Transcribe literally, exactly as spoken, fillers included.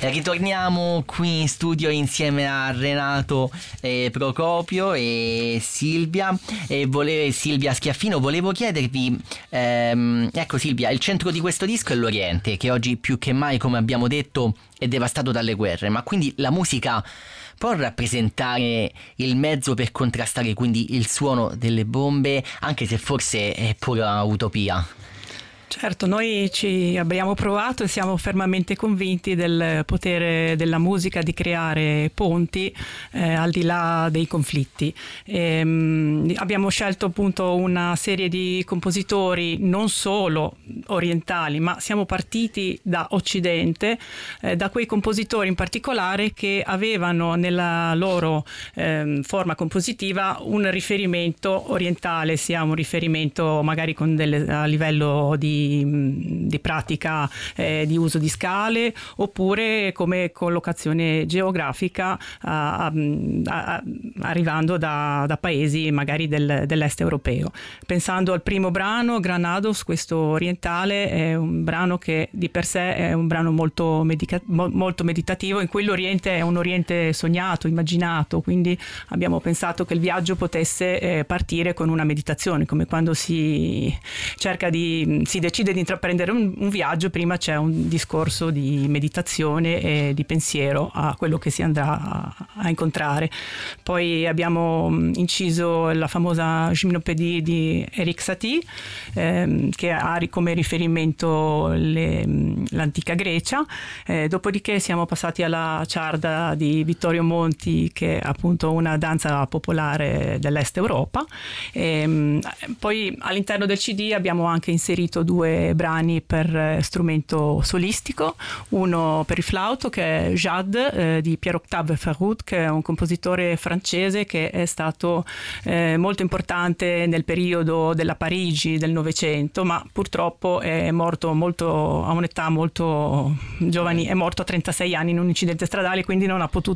Ritorniamo qui in studio insieme a Renato eh, Procopio e Silvia e vole- Silvia Schiaffino. Volevo chiedervi, ehm, ecco Silvia, il centro di questo disco è l'Oriente, che oggi più che mai, come abbiamo detto, è devastato dalle guerre, ma quindi la musica può rappresentare il mezzo per contrastare quindi il suono delle bombe, anche se forse è pura utopia? Certo, noi ci abbiamo provato e siamo fermamente convinti del potere della musica di creare ponti eh, al di là dei conflitti. E, mh, abbiamo scelto appunto una serie di compositori non solo orientali, ma siamo partiti da Occidente, eh, da quei compositori in particolare che avevano nella loro eh, forma compositiva un riferimento orientale, sia un riferimento magari con delle, a livello di di pratica eh, di uso di scale, oppure come collocazione geografica a, a, a, arrivando da, da paesi magari del, dell'est europeo. Pensando al primo brano, Granados, questo orientale, è un brano che di per sé è un brano molto, medica, molto meditativo, in cui l'Oriente è un Oriente sognato, immaginato, quindi abbiamo pensato che il viaggio potesse eh, partire con una meditazione, come quando si cerca di si decide di intraprendere un, un viaggio, prima c'è un discorso di meditazione e di pensiero a quello che si andrà a, a incontrare. Poi abbiamo inciso la famosa Gymnopédie di Erik Satie, ehm, che ha come riferimento le, l'antica Grecia. Eh, dopodiché siamo passati alla ciarda di Vittorio Monti, che è appunto una danza popolare dell'est Europa. E, poi all'interno del C D abbiamo anche inserito due brani per strumento solistico, uno per il flauto che è Jade eh, di Pierre-Octave Farroud, che è un compositore francese che è stato eh, molto importante nel periodo della Parigi del Novecento, ma purtroppo è morto molto, a un'età molto giovane, è morto a trentasei anni in un incidente stradale, quindi non ha potuto